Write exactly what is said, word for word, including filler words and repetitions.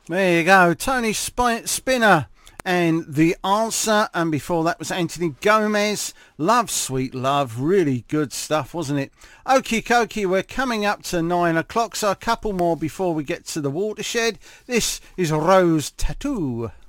There you go, Tony Sp- Spinner and The Answer, and before that was Anthony Gomez, Love Sweet Love. Really good stuff, wasn't it? Okie dokie, we're coming up to nine o'clock, so a couple more before we get to the watershed. This is Rose Tattoo.